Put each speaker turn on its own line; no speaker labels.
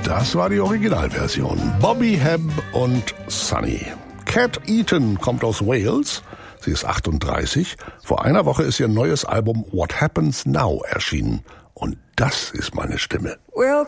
Das war die Originalversion. Bobby Hebb und Sunny. Cat Eaton kommt aus Wales. Sie ist 38. Vor einer Woche ist ihr neues Album What Happens Now erschienen. Und das ist meine Stimme.
We'll